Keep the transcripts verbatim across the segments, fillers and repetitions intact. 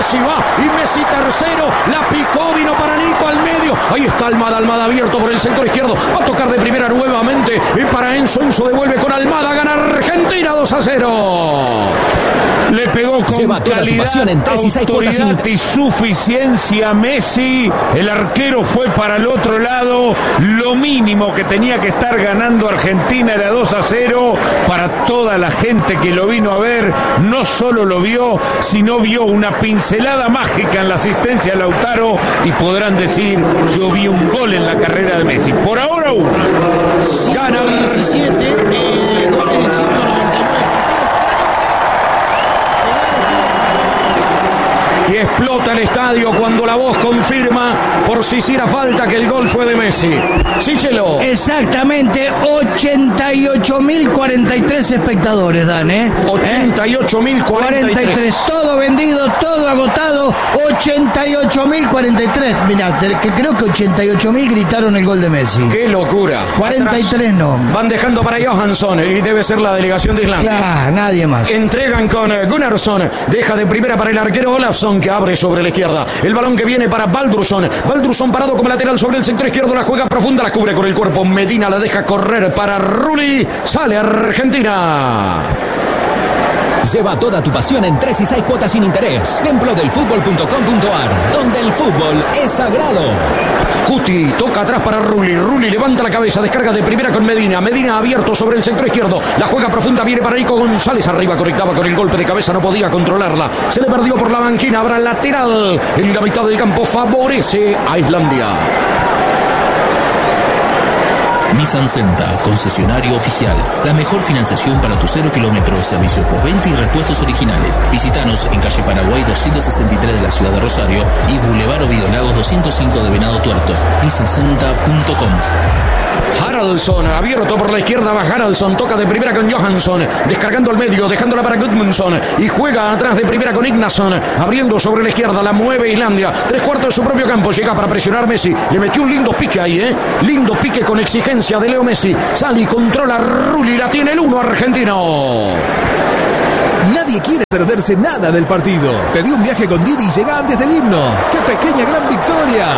Messi va, y Messi tercero, la picó, vino para Nico al medio, ahí está Almada, Almada abierto por el sector izquierdo, va a tocar de primera nuevamente, y para Enzo, Enzo devuelve con Almada, gana Argentina dos a cero. Le pegó con Lleva toda calidad, tu pasión en tres y seis cuotas sin autoridad y suficiencia Messi. El arquero fue para el otro lado. Lo mínimo que tenía que estar ganando Argentina era dos a cero. Para toda la gente que lo vino a ver, no solo lo vio, sino vio una pincelada mágica en la asistencia de Lautaro, y podrán decir, yo vi un gol en la carrera de Messi. Por ahora uno. Gana diecisiete, eh, gol en el ciento noventa y nueve. Y explota el estadio cuando la voz confirma, por si hiciera falta, que el gol fue de Messi. Sí, Chelo. Exactamente, ochenta y ocho mil cuarenta y tres espectadores dan, ¿eh? ochenta y ocho mil cuarenta y tres. Todo vendido, todo agotado, ochenta y ocho mil cuarenta y tres. Mirá, que creo que ochenta y ocho mil gritaron el gol de Messi. ¡Qué locura! cuarenta y tres Atrás no. van dejando para Johansson, y debe ser la delegación de Islandia. Claro, nadie más. Entregan con Gunnarsson, deja de primera para el arquero Olafsson, que abre sobre la izquierda. El balón que viene para Baldursson. Baldursson parado como lateral sobre el sector izquierdo, la juega profunda, la cubre con el cuerpo. Medina la deja correr para Rulli. Sale Argentina. Lleva toda tu pasión en tres y seis cuotas sin interés. templo del fútbol punto com punto a r, donde el fútbol es sagrado. Cuti toca atrás para Rulli. Rulli levanta la cabeza, descarga de primera con Medina. Medina abierto sobre el sector izquierdo. La juega profunda, viene para Nico González. Arriba conectaba con el golpe de cabeza, no podía controlarla. Se le perdió por la banquina. Habrá lateral en la mitad del campo. Favorece a Islandia. Nissan Senta, concesionario oficial. La mejor financiación para tu cero kilómetro de servicio postventa y repuestos originales. Visítanos en calle Paraguay doscientos sesenta y tres de la ciudad de Rosario y Boulevard Ovidio Lagos doscientos cinco de Venado Tuerto. nissan senta punto com. Haraldsson, abierto por la izquierda, va Haraldsson, toca de primera con Johansson, descargando al medio, dejándola para Gudmundsson, y juega atrás de primera con Ignason, abriendo sobre la izquierda, la mueve Islandia, tres cuartos de su propio campo, llega para presionar Messi, le metió un lindo pique ahí, eh, lindo pique con exigencia de Leo Messi, sale y controla Rulli, la tiene el uno argentino. Nadie quiere perderse nada del partido. Pedí un viaje con Didi y llega antes del himno. ¡Qué pequeña gran victoria!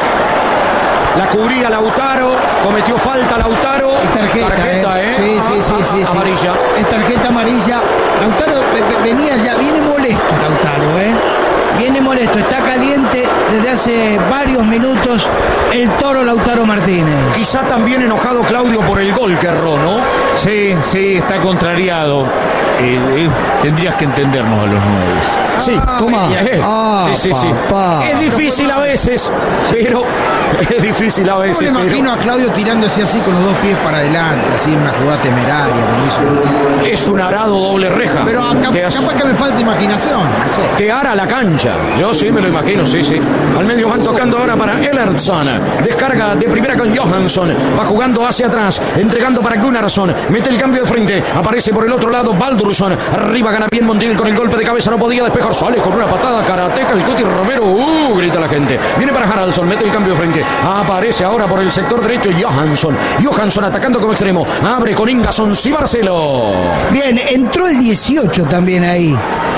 La cubría Lautaro, cometió falta Lautaro. Es tarjeta, tarjeta eh. ¿eh? Sí, sí, sí, sí, sí. Amarilla. Es tarjeta amarilla. Lautaro venía ya, viene molesto Lautaro, ¿eh? Viene molesto, está caliente desde hace varios minutos el Toro Lautaro Martínez. Quizá también enojado Claudio por el gol que erró, ¿no? Sí, sí, está contrariado. Eh, eh, tendrías que entendernos a los nueve. Sí, toma. Eh, Ah, sí, sí, sí. papá. Es difícil a veces, pero es difícil a Yo veces. me imagino pero a Claudio tirándose así con los dos pies para adelante, así en una jugada temeraria, como hizo. es un arado doble reja. Pero acá, te, as- capaz que me falta imaginación, no sé. te ara la cancha. Yo sí me lo imagino, sí, sí. Al medio van tocando ahora para Ellertsson. Descarga de primera con Johansson. Va jugando hacia atrás, entregando para Gunnarsson. Mete el cambio de frente. Aparece por el otro lado Baldursson. Arriba gana bien Montiel con el golpe de cabeza. No podía despejar. Sale con una patada karateca el Cuti Romero. Uh, grita la gente. Viene para Haraldsson. Mete el cambio de frente. Aparece ahora por el sector derecho Johansson. Johansson atacando como extremo. Abre con Ingason. Sí, Marcelo. Bien, entró el dieciocho también ahí.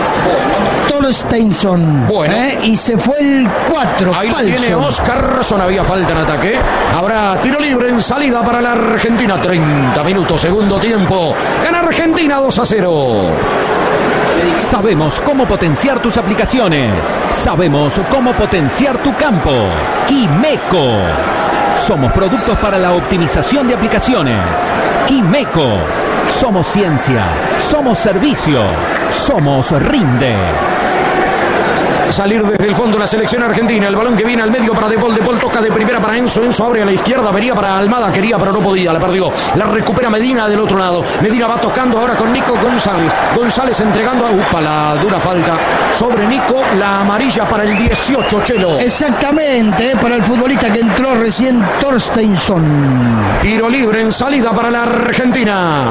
Torsteinsson. Bueno. ¿eh? Y se fue el cuatro. Ahí lo Palsson. tiene Oscarsson. Había falta en ataque. Habrá tiro libre en salida para la Argentina. treinta minutos, segundo tiempo. Gana Argentina dos a cero. Sabemos cómo potenciar tus aplicaciones. Sabemos cómo potenciar tu campo. Quimeco. Somos productos para la optimización de aplicaciones. Quimeco. Somos ciencia. Somos servicio. Somos Rinde. Salir desde el fondo la selección argentina. El balón que viene al medio para De Paul. De Paul toca de primera para Enzo. Enzo abre a la izquierda. Venía para Almada. Quería, pero no podía. La perdió. La recupera Medina del otro lado. Medina va tocando ahora con Nico González. González entregando a... Upa, la dura falta sobre Nico. La amarilla para el dieciocho, Chelo. Exactamente, eh, para el futbolista que entró recién, Torsteinsson. Tiro libre en salida para la Argentina.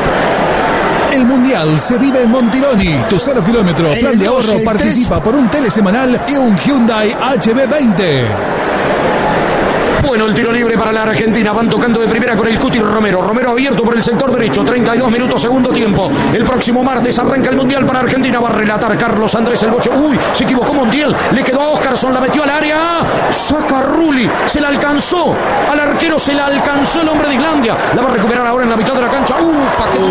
El Mundial se vive en Montironi. Tu cero kilómetro El plan de dos, ahorro el participa por un telesemanal y un Hyundai H B veinte. Bueno, el tiro libre para la Argentina. Van tocando de primera con el Cuti Romero. Romero abierto por el sector derecho. treinta y dos minutos, segundo tiempo. El próximo martes arranca el Mundial para Argentina. Va a relatar Carlos Andrés el Boche. Uy, se equivocó Montiel. Le quedó a Oscarson, la metió al área. Saca Rulli. Se la alcanzó. Al arquero se la alcanzó el hombre de Islandia. La va a recuperar ahora en la mitad de la cancha. Uh, paquete.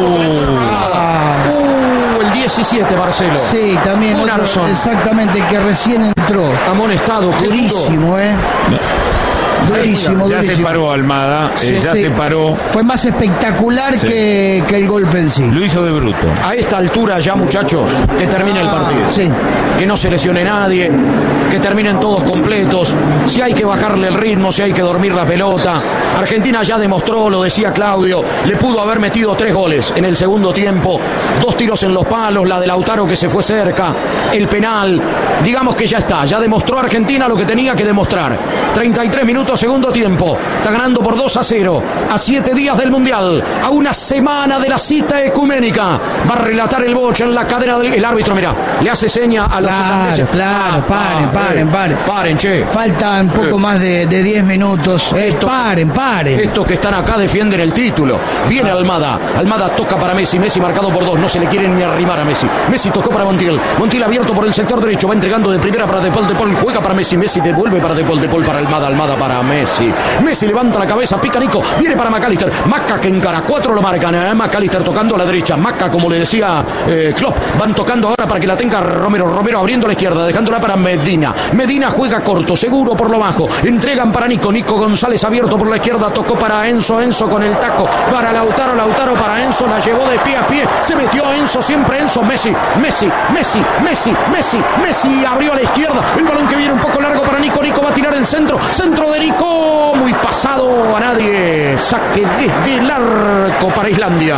Uh, el diecisiete, Marcelo. Sí, también. Otro, exactamente, que recién entró. Amonestado. Durísimo, ¿eh? Durísimo, ya durísimo. se paró Almada, Sí, eh, ya sí. se paró. Fue más espectacular Sí. que, que el golpe en sí. Lo hizo de bruto. A esta altura ya, muchachos, que termine el partido. Sí. Que no se lesione nadie, que terminen todos completos. Si hay que bajarle el ritmo, si hay que dormir la pelota. Argentina ya demostró, lo decía Claudio, le pudo haber metido tres goles en el segundo tiempo. Dos tiros en los palos, la de Lautaro que se fue cerca, el penal. Digamos que ya está, ya demostró Argentina lo que tenía que demostrar. treinta y tres minutos, segundo tiempo. Está ganando por dos a cero. A siete días del Mundial. A una semana de la cita ecuménica. Va a relatar el Boche en la cadena del el árbitro. Mirá, le hace seña a los Claro, irlandeses. claro, Ah, paren, ah, paren, eh, paren. Paren, che. Faltan poco Eh. más de, de diez minutos. Eh, Esto- paren, paren. Estos que están acá defienden el título. Viene Almada. Almada toca para Messi. Messi marcado por dos. No se le quieren ni arrimar a Messi. Messi tocó para Montiel. Montiel abierto por el sector derecho. Va entregando de primera para De Paul. De Paul juega para Messi. Messi devuelve para De Paul. De Paul para Almada. Almada para Messi. Messi levanta la cabeza. Pica Nico. Viene para McAllister. Maca que encara. Cuatro lo marcan. ¿eh? McAllister tocando a la derecha. Maca, como le decía eh, Klopp. Van tocando ahora para que la tenga Romero. Romero abriendo a la izquierda. Dejándola para Medina. Medina juega corto. Seguro por lo bajo. Entregan para Nico. Nico González abierto por la izquierda. Tocó para Enzo. Enzo con el taco. Para Lautaro. Lautaro para Enzo. La llevó de pie a pie. Se metió Enzo. Siempre Enzo. Messi. Messi. Messi. Messi. Messi. Messi abrió a la izquierda. El balón que viene un poco largo para Nico. Nico va a tirar el centro. Centro de Nico. Muy pasado a nadie. Saque desde el arco para Islandia.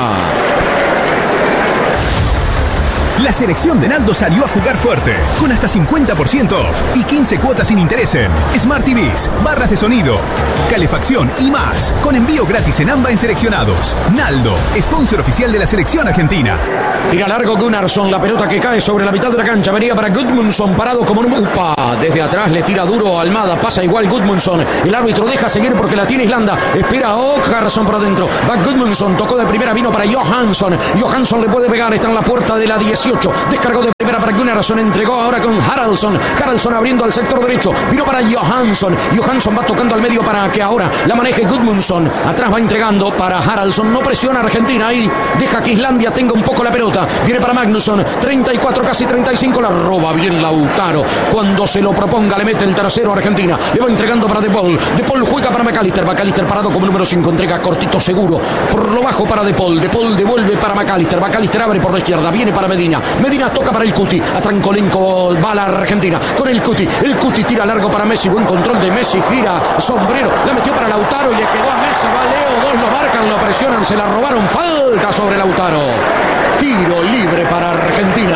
La selección de Naldo salió a jugar fuerte, con hasta cincuenta por ciento off y quince cuotas sin interés en Smart T Vs, barras de sonido, calefacción y más, con envío gratis en AMBA en seleccionados. Naldo, sponsor oficial de la selección argentina. Tira largo Gunnarsson, la pelota que cae sobre la mitad de la cancha, venía para Gudmundsson, parado como un... ¡Upa! Desde atrás le tira duro a Almada, pasa igual Gudmundsson, el árbitro deja seguir porque la tiene Islanda, espera a Oscarson por adentro, va Gudmundsson, tocó de primera, vino para Johansson, Johansson le puede pegar, está en la puerta de la dieciocho, descargó de primera para Gunnarsson, entregó ahora con Haraldsson, Haraldsson abriendo al sector derecho, vino para Johansson, Johansson va tocando al medio para que ahora la maneje Gudmundsson, atrás va entregando para Haraldsson, no presiona a Argentina ahí, deja que Islandia tenga un poco la pelota, viene para Magnusson, treinta y cuatro, casi treinta y cinco, la roba bien Lautaro, cuando se lo proponga le mete el tercero a Argentina, le va entregando para De Paul, De Paul juega para McAllister, McAllister parado como número cinco, entrega cortito seguro, por lo bajo para De Paul, De Paul devuelve para McAllister, McAllister abre por la izquierda, viene para Medina, Medina toca para el Cuti, a Trancolenco va la Argentina, con el Cuti, el Cuti tira largo para Messi, buen control de Messi, gira sombrero, la metió para Lautaro y le quedó a Messi, va Leo, dos lo marcan, lo presionan, se la robaron, falta sobre Lautaro, tiro libre para Argentina.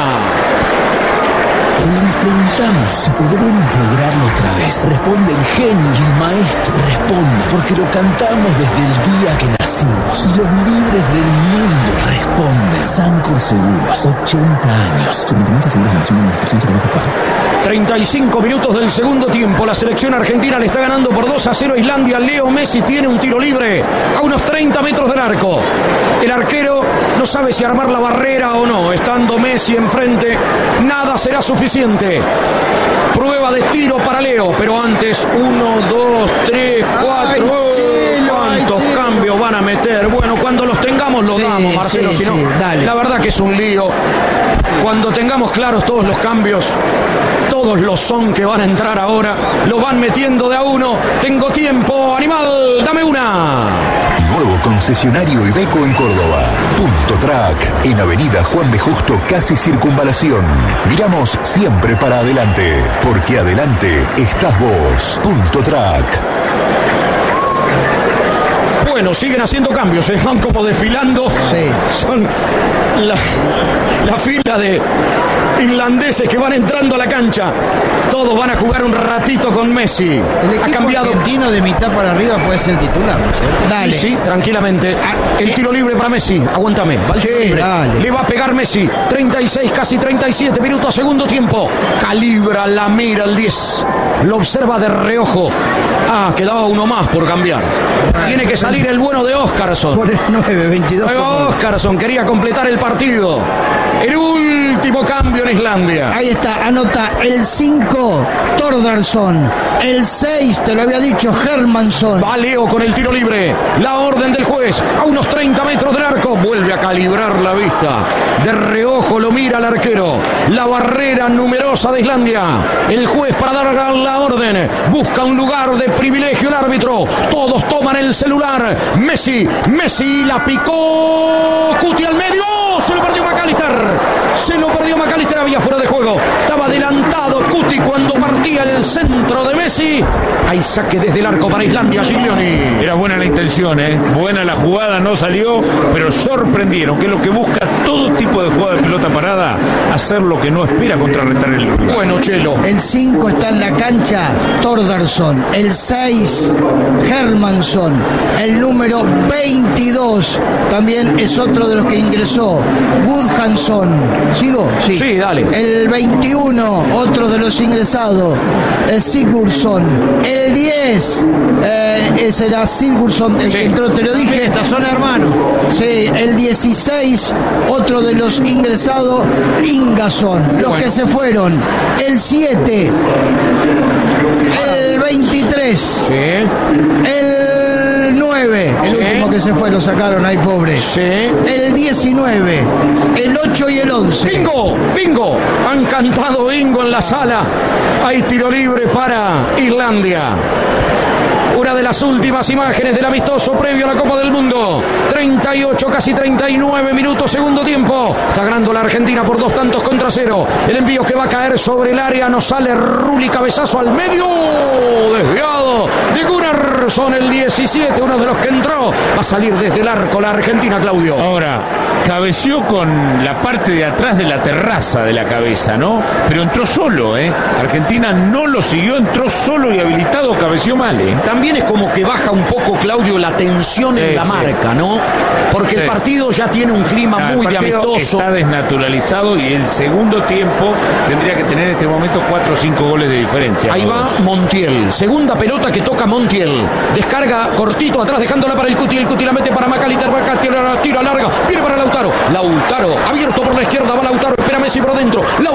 Cuando nos preguntamos si podemos lograrlo otra vez, responde el genio y el maestro. Responda, porque lo cantamos desde el día que nacimos. Y los libres del mundo responden. Sancor Seguros, ochenta años. Superintendencia de Seguros de Nación de Administración cero dos cuatro. treinta y cinco minutos del segundo tiempo. La selección argentina le está ganando por dos a cero a Islandia. Leo Messi tiene un tiro libre a unos treinta metros del arco. El arquero no sabe si armar la barrera o no. Estando Messi enfrente, nada será suficiente. Prueba de tiro para Leo, pero antes uno, dos, tres, cuatro. Ay, Chelo, ¿Cuántos ay, Chelo. cambios van a meter? Bueno, cuando los tengamos los Sí, damos, Marcelo. sí, Si no, sí, dale. la verdad que es un lío. Cuando tengamos claros todos los cambios, todos los son que van a entrar ahora, lo van metiendo de a uno. Tengo tiempo, animal, dame una. Nuevo concesionario Iveco en Córdoba. Punto Track, en Avenida Juan B. Justo, casi Circunvalación. Miramos siempre para adelante, porque adelante estás vos. Punto Track. Bueno, siguen haciendo cambios, ¿eh? Van como desfilando. Sí. Son la, la fila de irlandeses que van entrando a la cancha. Todos van a jugar un ratito con Messi. El equipo ha cambiado argentino de mitad para arriba puede ser el titular, ¿no es cierto? Dale. Sí, sí, tranquilamente. El tiro libre para Messi. Aguántame. Va el tiro Sí, libre. dale. Le va a pegar Messi. treinta y seis, casi treinta y siete minutos, segundo tiempo. Calibra la mira el diez. Lo observa de reojo. Ah, quedaba uno más por cambiar. Tiene que salir el bueno de Óscarson. Por el nueve, veintidós. Luego Óscarson quería completar el partido. El último cambio en Islandia. Ahí está, anota el cinco, Thordarson. El seis, te lo había dicho, Hermansson. Va Leo con el tiro libre. La orden del juez. A unos treinta metros del arco. Vuelve a calibrar la vista. De reojo lo mira el arquero. La barrera numerosa de Islandia. El juez para dar la orden. Busca un lugar de privilegio el árbitro. Todos toman el celular. Messi. Messi la picó. Cuti al medio. Se lo perdió McAllister. Se lo perdió McAllister. Había fuera de juego. Estaba adelantado Cuti cuando partía el centro de Messi. Hay saque desde el arco para Islandia. Giglioni. Era buena la intención, ¿eh? Buena la jugada, no salió, pero sorprendieron, que es lo que busca todo tipo de jugada de pelota parada, hacer lo que no espera contrarrestar el rival. Bueno, Chelo. El cinco está en la cancha, Thordarson. El seis, Hermansson. El número veintidós también es otro de los que ingresó, Gudjansson. ¿Sigo? Sí. Sí, dale. El veintiuno, otro de los ingresados, es Sigurdsson. El diez, eh, ese era Sigurdsson, el Sí. que entró, te lo dije. Estas son hermanos. Sí, el dieciséis, otro de los ingresados, Ingason, los Bueno. que se fueron. El siete, el veintitrés, Sí. el nueve, el Sí. último que se fue, lo sacaron ahí, pobre. Sí. El diecinueve, el ocho y el once. Bingo, bingo. Han cantado bingo en la sala. Hay tiro libre para Islandia. Una de las últimas imágenes del amistoso previo a la Copa del Mundo. treinta y ocho, casi treinta y nueve minutos, segundo tiempo. Está ganando la Argentina por dos tantos contra cero. El envío que va a caer sobre el área. No sale Rulli, cabezazo al medio. Desviado de Gunnarsson, el diecisiete, uno de los que entró. Va a salir desde el arco la Argentina, Claudio. Ahora, cabeció con la parte de atrás de la terraza de la cabeza, ¿no? Pero entró solo, ¿eh? Argentina no lo siguió, entró solo y habilitado, cabeció mal, ¿eh? También es como que baja un poco, Claudio, la tensión Sí, en la sí. marca, ¿no? Porque Sí. el partido ya tiene un clima Ah, el muy de partido amistoso. está desnaturalizado y el segundo tiempo tendría que tener en este momento cuatro o cinco goles de diferencia. Ahí ¿no? va Montiel. Segunda pelota que toca Montiel. Descarga cortito atrás, dejándola para el Cuti. El Cuti la mete para McAllister. McAllister tira larga. Viene para Lautaro. Lautaro abierto por la izquierda. Va Lautaro. Espera Messi por dentro. Lautaro